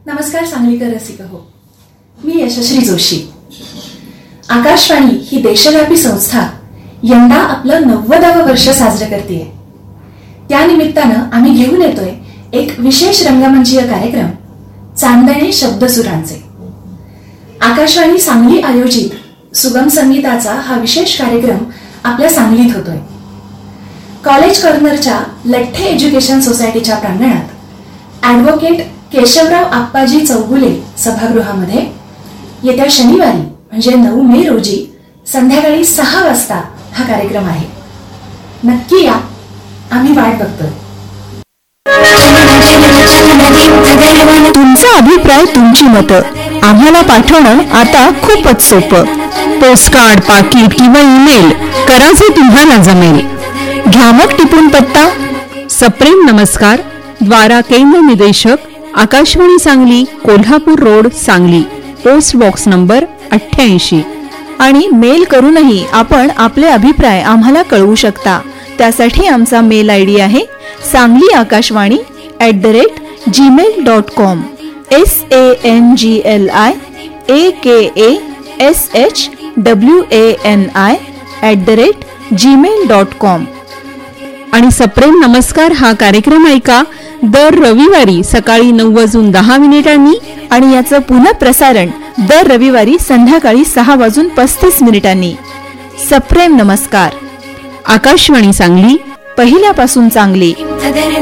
नमस्कार सांगलीकर रसिक हो, मी यशश्री जोशी. आकाशवाणी ही देशव्यापी संस्था यंदा आपलं 90वे वर्ष साजरं करतेय. त्यानिमित्तानं आम्ही घेऊन येतोय एक विशेष रंगमंचीय कार्यक्रम, चांदणे शब्दसुरांचे. आकाशवाणी सांगली आयोजित सुगम संगीताचा हा विशेष कार्यक्रम आपल्या सांगलीत होतोय. कॉलेज कॉर्नरच्या लठ्ठे एज्युकेशन सोसायटीच्या प्रांगणात ॲडव्होकेट केशवराव आप्पाजी चौगुले सभागृहामध्ये येत्या शनिवारी म्हणजे 9 मे रोजी संध्याकाळी 6 वाजता हा कार्यक्रम आहे. नक्की या, आम्ही वाट बघतोय. तुमचा अभिप्राय, तुमची मतं आम्हाला पाठवणं आता खूपच सोपं. पोस्टकार्ड, पाकिट किंवा ईमेल करा जे तुम्हाला जमेल. घ्या मग टिपून पत्ता. सप्रेम नमस्कार, द्वारा केंद्र निदेशक, Akashvani Sangli, Kolhapur road, Sangli, post box number 88. आणि मेल करूनही आपण आपले अभिप्राय आम्हाला कळवू शकता. त्यासाठी आमचा मेल ID आहे sangli@gmail.com. SANGLIAKASHWANI@gmail.com. आणि सप्रेम नमस्कार हा कार्यक्रम ऐका दर रविवारी सकाळी 9:10 आणि याचं पुनःप्रसारण दर रविवारी संध्याकाळी 6:35. सप्रेम नमस्कार. आकाशवाणी सांगली, पहिल्यापासून चांगली.